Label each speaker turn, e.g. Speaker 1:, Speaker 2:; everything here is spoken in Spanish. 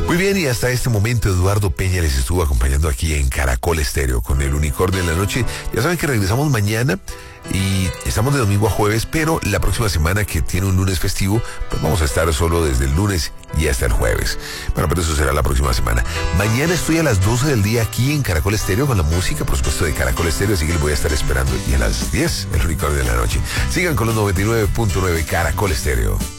Speaker 1: Muy bien, y hasta este momento Eduardo Peña les estuvo acompañando aquí en Caracol Estéreo con el Unicornio en la noche. Ya saben que regresamos mañana y estamos de domingo a jueves, pero la próxima semana, que tiene un lunes festivo, pues vamos a estar solo desde el lunes y hasta el jueves. Bueno, pero eso será la próxima semana. Mañana estoy a las 12 del día aquí en Caracol Estéreo con la música, por supuesto, de Caracol Estéreo, así que les voy a estar esperando. Y a las 10, el Unicornio de la noche. Sigan con los 99.9 Caracol Estéreo.